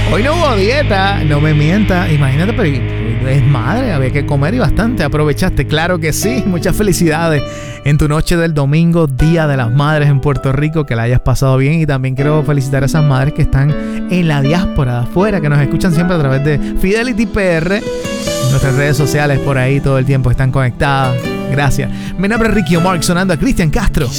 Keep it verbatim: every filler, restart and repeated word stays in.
Hoy no hubo dieta, no me mienta. Imagínate, pero es madre, había que comer y bastante. Aprovechaste, claro que sí. Muchas felicidades en tu noche del domingo, Día de las Madres en Puerto Rico. Que la hayas pasado bien. Y también quiero felicitar a esas madres que están en la diáspora de afuera, que nos escuchan siempre a través de Fidelity P R. Nuestras redes sociales por ahí todo el tiempo están conectadas. Gracias. Mi nombre es Ricky Omar, sonando a Cristian Castro.